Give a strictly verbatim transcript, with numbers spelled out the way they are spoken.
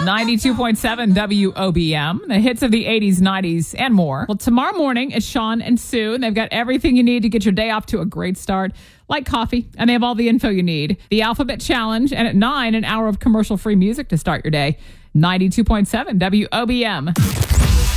ninety-two point seven W O B M, the hits of the eighties, nineties, and more. Well, tomorrow morning is Sean and Sue, and they've got everything you need to get your day off to a great start, like coffee, and they have all the info you need. The Alphabet Challenge, and at nine, an hour of commercial-free music to start your day. ninety-two point seven W O B M.